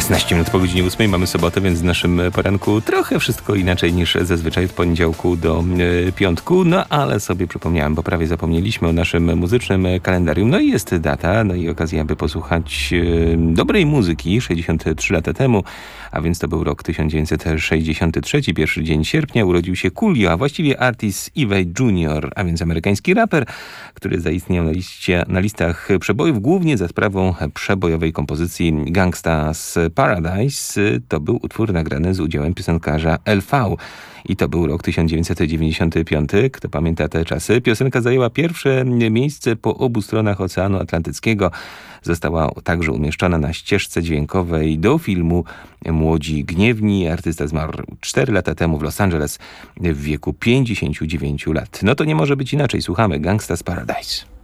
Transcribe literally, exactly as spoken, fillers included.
szesnaście minut po godzinie ósmej, mamy sobotę, więc w naszym poranku trochę wszystko inaczej niż zazwyczaj od poniedziałku do y, piątku, no ale sobie przypomniałem, bo prawie zapomnieliśmy o naszym muzycznym kalendarium. No i jest data, no i okazja, aby posłuchać y, dobrej muzyki sześćdziesiąt trzy lata temu, a więc to był rok tysiąc dziewięćset sześćdziesiąty trzeci, pierwszy dzień sierpnia, urodził się Coolio, a właściwie Artis Ivey junior, a więc amerykański raper, który zaistniał na, liście, na listach przebojów, głównie za sprawą przebojowej kompozycji Gangsta's Paradise. To był utwór nagrany z udziałem piosenkarza L V. I to był rok tysiąc dziewięćset dziewięćdziesiąty piąty. Kto pamięta te czasy? Piosenka zajęła pierwsze miejsce po obu stronach Oceanu Atlantyckiego. Została także umieszczona na ścieżce dźwiękowej do filmu Młodzi Gniewni. Artysta zmarł cztery lata temu w Los Angeles w wieku pięćdziesięciu dziewięciu lat. No to nie może być inaczej. Słuchamy Gangsta's Paradise.